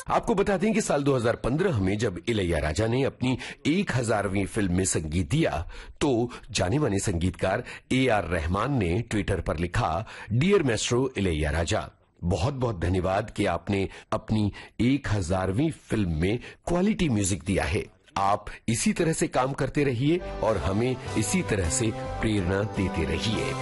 आपको बता दें कि साल 2015 में जब इलैयाराजा ने अपनी 1000वीं फिल्म में संगीत दिया तो जाने माने संगीतकार AR रहमान ने ट्विटर पर लिखा, डियर मैस्ट्रो इलैयाराजा, बहुत बहुत धन्यवाद कि आपने अपनी 1000वीं फिल्म में क्वालिटी म्यूजिक दिया है। आप इसी तरह से काम करते रहिए और हमें इसी तरह से प्रेरणा देते रहिए।